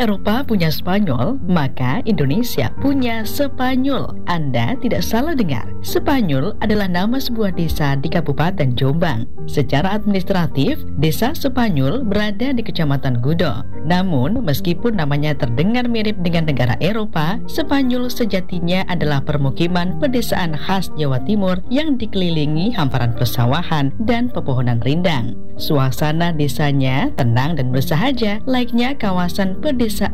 Eropa punya Spanyol, maka Indonesia punya Sepanyol. Anda tidak salah dengar. Sepanyol adalah nama sebuah desa di Kabupaten Jombang. Secara administratif, Desa Sepanyol berada di Kecamatan Gudo. Namun, meskipun namanya terdengar mirip dengan negara Eropa, Sepanyol sejatinya adalah permukiman pedesaan khas Jawa Timur yang dikelilingi hamparan persawahan dan pepohonan rindang. Suasana desanya tenang dan bersahaja, layaknya kawasan pedesaan